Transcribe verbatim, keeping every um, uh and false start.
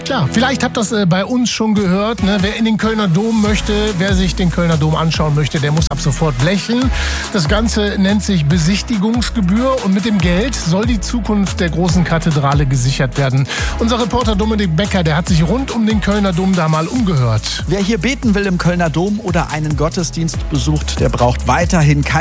Klar, vielleicht habt ihr das äh, bei uns schon gehört. Ne? Wer in den Kölner Dom möchte, wer sich den Kölner Dom anschauen möchte, der muss ab sofort blechen. Das Ganze nennt sich Besichtigungsgebühr und mit dem Geld soll die Zukunft der großen Kathedrale gesichert werden. Unser Reporter Dominik Becker, der hat sich rund um den Kölner Dom da mal umgehört. Wer hier beten will im Kölner Dom oder einen Gottesdienst besucht, der braucht weiterhin keine